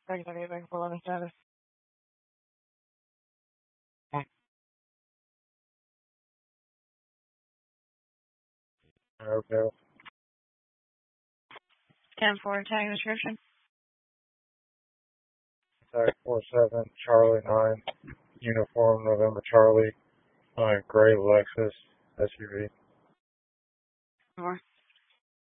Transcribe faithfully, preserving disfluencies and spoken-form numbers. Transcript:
Thank you, thank you for letting status. Okay. ten four, tag description. Tag four seven, Charlie nine, uniform November Charlie, uh, gray Lexus S U V. Four.